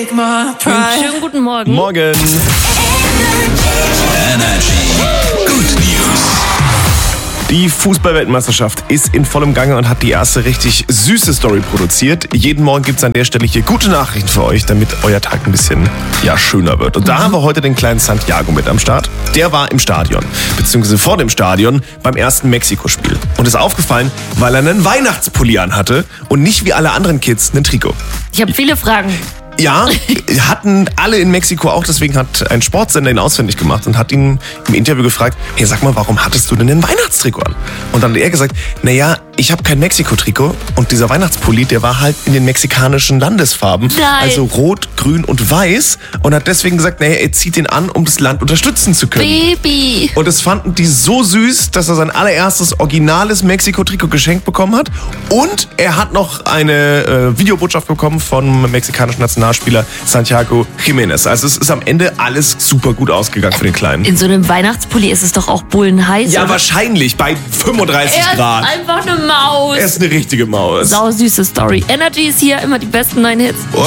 Schönen guten Morgen. Morgen. Energy. Good News. Die Fußball-Weltmeisterschaft ist in vollem Gange und hat die erste richtig süße Story produziert. Jeden Morgen gibt es an der Stelle hier gute Nachrichten für euch, damit euer Tag ein bisschen schöner wird. Und da haben wir heute den kleinen Santiago mit am Start. Der war im Stadion, beziehungsweise vor dem Stadion beim ersten Mexiko-Spiel. Und ist aufgefallen, weil er einen Weihnachtspulli anhatte und nicht wie alle anderen Kids ein Trikot. Ich habe viele Fragen. Ja, hatten alle in Mexiko auch, deswegen hat ein Sportsender ihn ausfindig gemacht und hat ihn im Interview gefragt, hey, sag mal, warum hattest du denn ein Weihnachtstrikot an? Und dann hat er gesagt, naja, ich habe kein Mexiko-Trikot und dieser Weihnachtspulli, der war halt in den mexikanischen Landesfarben, Nein. also rot, grün und weiß, und hat deswegen gesagt, naja, er zieht ihn an, um das Land unterstützen zu können. Baby. Und das fanden die so süß, dass er sein allererstes originales Mexiko-Trikot geschenkt bekommen hat. Und er hat noch eine Videobotschaft bekommen vom mexikanischen Nationalspieler Santiago Jiménez. Also es ist am Ende alles super gut ausgegangen für den Kleinen. In so einem Weihnachtspulli ist es doch auch bullenheiß. Ja, oder? wahrscheinlich bei 35 Er ist Grad. einfach eine Maus. Er ist eine richtige Maus. Sau süße Story. Energy ist hier, immer die besten neuen Hits.